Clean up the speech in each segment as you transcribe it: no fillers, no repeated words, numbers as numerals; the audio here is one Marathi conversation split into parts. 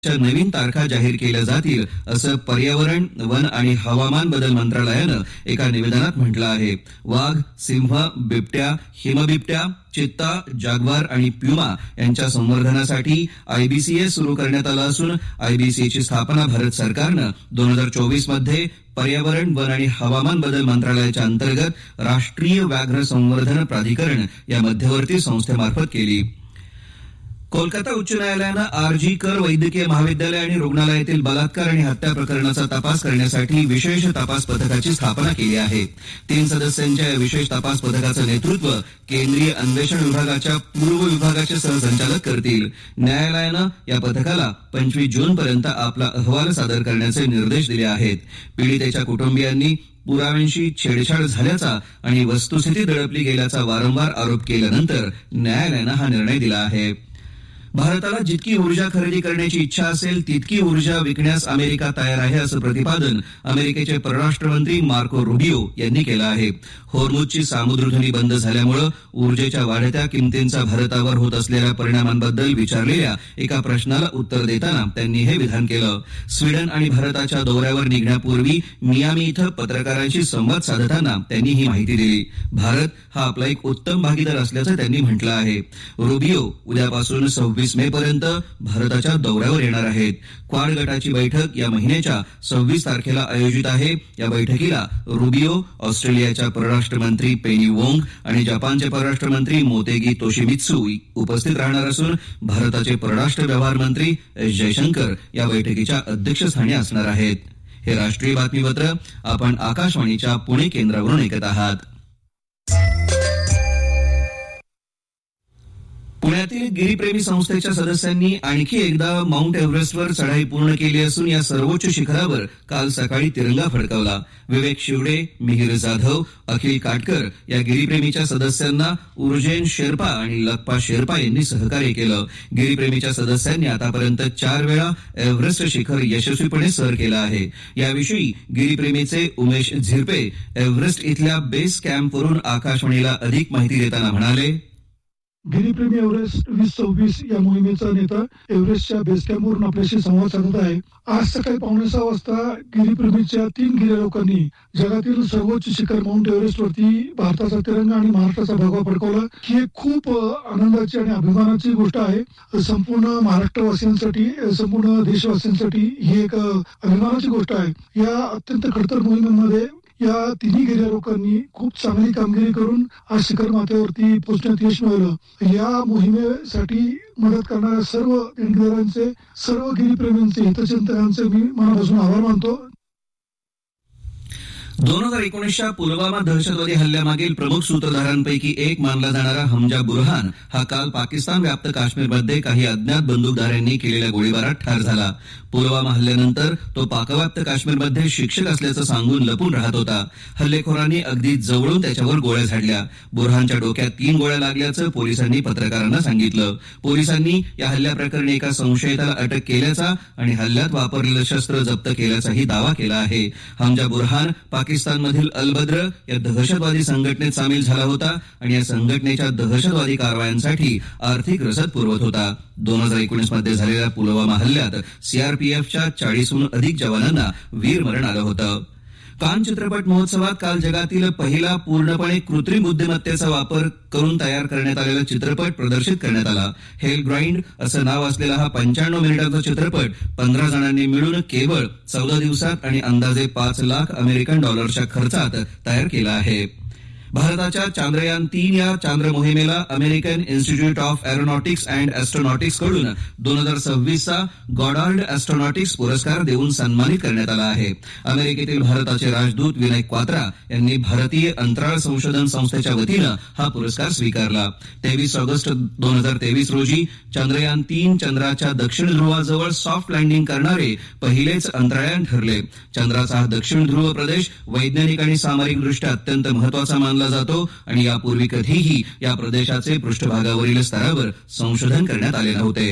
नवीन तारखा जाहीर केल्या जातील असं पर्यावरण, वन आणि हवामान बदल मंत्रालयानं एका निवेदनात म्हटलं आहे. वाघ, सिंह, बिबट्या, हिमबिबट्या, चित्ता, जाग्वार आणि प्युमा यांच्या संवर्धनासाठी आयबीसीए सुरू करण्यात आलं असून आयबीसीची स्थापना भारत सरकारनं 2024 मध्ये पर्यावरण, वन आणि हवामान बदल मंत्रालयाच्या अंतर्गत राष्ट्रीय व्याघ्र संवर्धन प्राधिकरण या मध्यवर्ती संस्थेमार्फत केली. कोलकाता उच्च न्यायालयानं आरजी कर वैद्यकीय महाविद्यालय आणि रुग्णालयातील बलात्कार आणि हत्या प्रकरणाचा तपास करण्यासाठी विशेष तपास पथकाची स्थापना केली आहे. 3 सदस्यांच्या या विशेष तपास पथकाचं नेतृत्व केंद्रीय अन्वेषण विभागाच्या पूर्व विभागाचे सहसंचालक करतील. न्यायालयानं या पथकाला 25 जूनपर्यंत आपला अहवाल सादर करण्याचे निर्देश दिले आहेत. पीडितेच्या कुटुंबियांनी पुराव्यांशी छेडछाड झाल्याचा आणि वस्तुस्थिती दडपली गेल्याचा वारंवार आरोप केल्यानंतर न्यायालयानं हा निर्णय दिला आहे. भारताला जितकी ऊर्जा खरेदी करण्याची इच्छा असेल तितकी ऊर्जा विकण्यास अमेरिका तयार आहे असं प्रतिपादन अमेरिकेचे परराष्ट्र मंत्री मार्को रुबियो यांनी केलं आहे. होर्मुझची सामुद्रधुनी बंद झाल्यामुळे ऊर्जेच्या वाढत्या किमतींचा भारतावर होत असलेल्या परिणामांबद्दल विचारलेल्या एका प्रश्नाला उत्तर देताना त्यांनी हे विधान केलं. स्वीडन आणि भारताच्या दौऱ्यावर निघण्यापूर्वी मियामी इथं पत्रकारांशी संवाद साधताना त्यांनी ही माहिती दिली. भारत हा आपला एक उत्तम भागीदार असल्याचं त्यांनी म्हटलं आहे. रुबियो उद्यापासून 26 मे पर्यंत भारताच्या दौऱ्यावर येणार आहेत. क्वाड गटाची बैठक या महिन्याच्या 26 तारखेला आयोजित आहे. या बैठकीला रुबियो, ऑस्ट्रेलियाच्या परराष्ट्र मंत्री पेनी वोंग आणि जपानचे परराष्ट्र मंत्री मोतेगी तोशिमित्सू उपस्थित राहणार असून भारताचे परराष्ट्र व्यवहार मंत्री एस जयशंकर या बैठकीच्या अध्यक्षस्थानी असणार आहेत. हे राष्ट्रीय बातमीपत्र आपण आकाशवाणीच्या पुणे केंद्रावरून ऐकत आहात. पुण्यातील गिरीप्रेमी संस्थेच्या सदस्यांनी आणखी एकदा माउंट एव्हरेस्टवर चढाई पूर्ण केली असून या सर्वोच्च शिखरावर काल सकाळी तिरंगा फडकवला. विवेक शिवडे, मिहिर जाधव, अखिल काटकर या गिरीप्रेमीच्या सदस्यांना उर्जेन शेर्पा आणि लक्पा शेर्पा यांनी सहकार्य केलं. गिरीप्रेमीच्या सदस्यांनी आतापर्यंत 4 वेळा एव्हरेस्ट शिखर यशस्वीपणे सर केलं आहे. याविषयी गिरीप्रेमीचे उमेश झिरपे एव्हरेस्ट इथल्या बेस कॅम्पवरून आकाशवाणीला अधिक माहिती देताना म्हणाले, गिरीप्रेमी एव्हरेस्ट 2026 या मोहिमेचा नेता एव्हरेस्टच्या बेस कॅम्पवरून आपल्याशी संवाद साधत आहे. आज सकाळी 5:15 वाजता गिरीप्रेमीच्या 3 गिर्यारोहकांनी जगातील सर्वोच्च शिखर माउंट एव्हरेस्टवरती भारताचा तिरंगा आणि महाराष्ट्राचा भगवा फडकवला. ही एक खूप आनंदाची आणि अभिमानाची गोष्ट आहे. संपूर्ण महाराष्ट्रवासियांसाठी, संपूर्ण देशवासियांसाठी ही एक अभिमानाची गोष्ट आहे. या अत्यंत खडतर मोहिमेमध्ये या 3 गिर्यारोहकांनी खूप चांगली कामगिरी करून आज शिखर माथ्यावरती पोहोचण्यात यश मिळवलं. या मोहिमेसाठी मदत करणाऱ्या सर्व देणगीदारांचे, सर्व गिरीप्रेमींचे, हितचिंतकांचे मी मनापासून आभार मानतो. 2019च्या पुलवामा दहशतवादी हल्ल्यामागील प्रमुख सूत्रधारांपैकी एक मानला जाणारा हमजा बुरहान हा काल पाकिस्तान व्याप्त काश्मीरमध्ये काही अज्ञात बंदूकधाऱ्यांनी केलेल्या गोळीबारात ठार झाला. पुलवामा हल्ल्यानंतर तो पाकव्याप्त काश्मीरमध्ये शिक्षक असल्याचं सांगून लपून राहत होता. हल्लेखोरांनी अगदी जवळून त्याच्यावर गोळ्या झाडल्या. बुरहानच्या डोक्यात 3 गोळ्या लागल्याचं पोलिसांनी पत्रकारांना सांगितलं. पोलिसांनी या हल्ल्याप्रकरणी एका संशयिताला अटक केल्याचा आणि हल्ल्यात वापरलेलं शस्त्र जप्त केल्याचाही दावा केला आहे. हमजा बुरहान पाकिस्तानमधील अल-बद्र या दहशतवादी संघटनेत सामील झाला होता आणि या संघटनेच्या दहशतवादी कारवायांसाठी आर्थिक रसद पुरवत होता. 2019 मध्ये झालेल्या पुलवामा हल्ल्यात सीआरपीएफच्या 40हून अधिक जवानांना वीरमरण आलं होतं. कान चित्रपट महोत्सवात काल जगातील पहिला पूर्णपणे कृत्रिम बुद्धिमत्तेचा वापर करून तयार करण्यात आलेला चित्रपट प्रदर्शित करण्यात आला. हेल ग्राइंड असं नाव असलेला हा 95 मिनिटांचा चित्रपट 15 जणांनी मिळून केवळ 14 दिवसात आणि अंदाजे $5 लाख अमेरिकन खर्चात तयार केला आहे. भारताच्या चांद्रयान-3 या चांद्र मोहिमेला American institute of aeronautics and ॲस्ट्रोनॉटिक्स कडून 2026चा गॉडार्ड ॲस्ट्रोनॉटिक्स पुरस्कार देऊन सन्मानित करण्यात आला आहे. अमेरिकेतील भारताचे राजदूत विनय क्वात्रा यांनी भारतीय अंतराळ संशोधन संस्थेच्या वतीनं हा पुरस्कार स्वीकारला. 23 ऑगस्ट 2023 रोजी चांद्रयान-3 चंद्राच्या दक्षिण ध्रुवाजवळ सॉफ्ट लँडिंग करणारे पहिलेच अंतराळयान ठरले. चंद्राचा हा दक्षिण ध्रुव प्रदेश वैज्ञानिक आणि सामरिकदृष्ट्या अत्यंत महत्वाचा मानला जातो आणि यापूर्वी कधीही या प्रदेशाचे पृष्ठभागावरील स्तरावर संशोधन करण्यात आले नव्हते.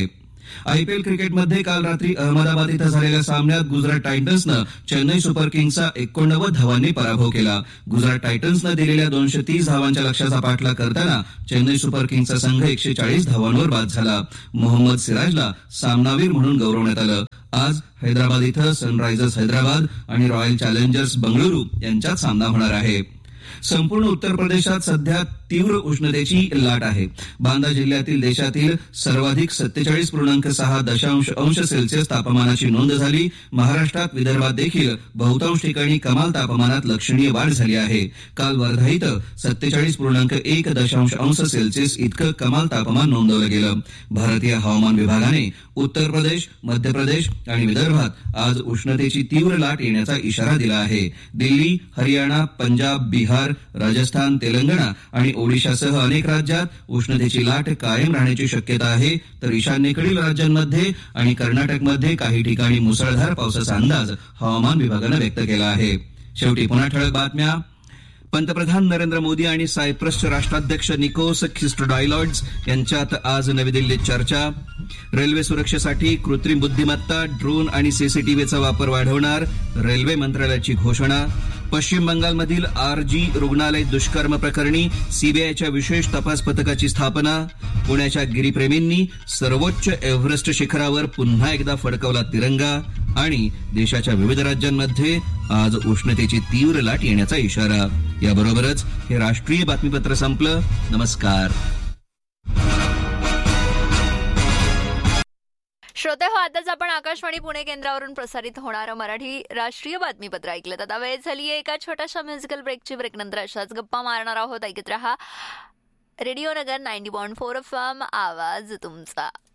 आयपीएल क्रिकेटमध्ये काल रात्री अहमदाबाद इथं झालेल्या सामन्यात गुजरात टायटन्सनं चेन्नई सुपर किंग्सचा 89 धावांनी पराभव केला. गुजरात टायटन्सनं दिलेल्या 230 धावांच्या लक्ष्याचा पाठलाग करताना चेन्नई सुपर किंग्सचा संघ 140 धावांवर बाद झाला. मोहम्मद सिराजला सामनावीर म्हणून गौरवण्यात आलं. आज हैदराबाद इथं सनरायझर्स हैदराबाद आणि रॉयल चॅलेंजर्स बंगळुरू यांच्यात सामना होणार आहे. संपूर्ण उत्तर प्रदेशात सध्या तीव्र उष्णतेची लाट आहे. बांदा जिल्ह्यातील देशातील सर्वाधिक 47.6 अंश सेल्सिअस तापमानाची नोंद झाली. महाराष्ट्रात विदर्भात देखील बहुतांश ठिकाणी कमाल तापमानात लक्षणीय वाढ झाली आहे. काल वर्धा इथं 47.1 अंश सेल्सिअस इतकं कमाल तापमान नोंदवलं गेलं. भारतीय हवामान विभागाने उत्तर प्रदेश, मध्य प्रदेश आणि विदर्भात आज उष्णतेची तीव्र लाट येण्याचा इशारा दिला आहे. दिल्ली, हरियाणा, पंजाब, बिहार, राजस्थान, तेलंगणा आणि ओडिशासह अनेक राज्यात उष्णतेची लाट कायम राहण्याची शक्यता आहे. तर ईशान्येकडील राज्यांमध्ये आणि कर्नाटकमध्ये काही ठिकाणी मुसळधार पावसाचा अंदाज हवामान विभागानं व्यक्त केला आहे. शेवटी पुन्हा ठळक बातम्या. पंतप्रधान नरेंद्र मोदी आणि सायप्रसचे राष्ट्राध्यक्ष निकोस ख्रिस्टोडायलॉइड्स यांच्यात आज नवी दिल्लीत चर्चा. रेल्वे सुरक्षेसाठी कृत्रिम बुद्धिमत्ता, ड्रोन आणि सीसीटीव्हीचा वापर वाढवणार, रेल्वे मंत्रालयाची घोषणा. पश्चिम बंगालमधील आरजी रुग्णालय दुष्कर्म प्रकरणी सीबीआयच्या विशेष तपास पथकाची स्थापना. पुण्याच्या गिरीप्रेमींनी सर्वोच्च एव्हरेस्ट शिखरावर पुन्हा एकदा फडकवला तिरंगा. आणि देशाच्या विविध राज्यांमध्ये आज उष्णतेची तीव्र लाट येण्याचा इशारा. याबरोबरच हे राष्ट्रीय बातमीपत्र संपलं. नमस्कार. श्रोते हो, आताच आपण आकाशवाणी पुणे केंद्रावरून प्रसारित होणारं मराठी राष्ट्रीय बातमीपत्र ऐकलं. आता वेळ झाली आहे एका छोट्याशा म्युझिकल ब्रेकची. ब्रेकनंतर अशाच गप्पा मारणार आहोत. ऐकत रहा रेडिओ नगर 90.4 FM, आवाज तुमचा.